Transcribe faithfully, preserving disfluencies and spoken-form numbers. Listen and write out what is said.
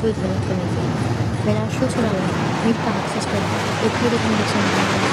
truth will not come easy. When our shoes are aligned, mid-path suspended, a clear recommendation